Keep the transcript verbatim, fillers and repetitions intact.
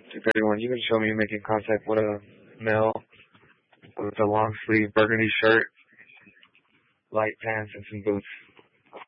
If anyone, you can show me making contact with a male with a long sleeve burgundy shirt, light pants, and some boots.